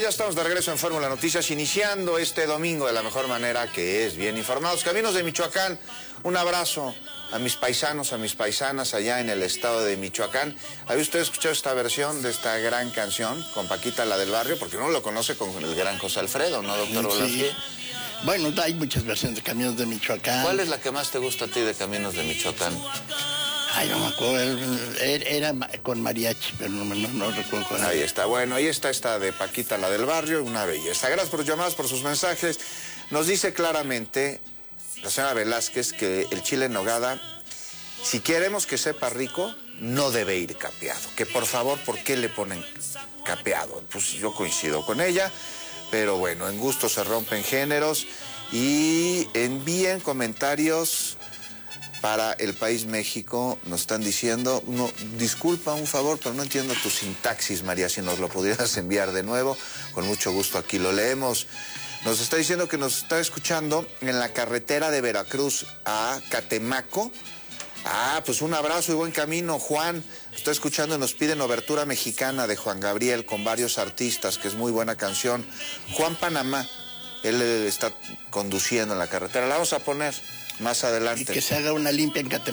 ya estamos de regreso en Fórmula Noticias, iniciando este domingo de la mejor manera, que es bien informados. Caminos de Michoacán, un abrazo a mis paisanos, a mis paisanas allá en el estado de Michoacán. ¿Había usted escuchado esta versión de esta gran canción con Paquita, la del barrio? Porque uno lo conoce con el gran José Alfredo, ¿no, doctor Velázquez? Sí. Bueno, hay muchas versiones de Caminos de Michoacán. ¿Cuál es la que más te gusta a ti de Caminos de Michoacán? Ay, no me acuerdo, era con mariachi, pero no recuerdo cuál. Ahí está, bueno, ahí está esta de Paquita, la del barrio, una belleza. Gracias por sus llamadas, por sus mensajes. Nos dice claramente la señora Velázquez que el chile en nogada, si queremos que sepa rico, no debe ir capeado. Que por favor, ¿por qué le ponen capeado? Pues yo coincido con ella, pero bueno, en gusto se rompen géneros. Y envíen comentarios para El País México. Nos están diciendo, no, disculpa, un favor, pero no entiendo tu sintaxis, María, si nos lo pudieras enviar de nuevo, con mucho gusto aquí lo leemos. Nos está diciendo que nos está escuchando en la carretera de Veracruz a Catemaco. Pues un abrazo y buen camino, Juan. Está escuchando y nos piden Obertura Mexicana de Juan Gabriel con varios artistas, que es muy buena canción. Juan Panamá, él está conduciendo en la carretera. La vamos a poner más adelante. Y que se haga una limpia en Catemaco.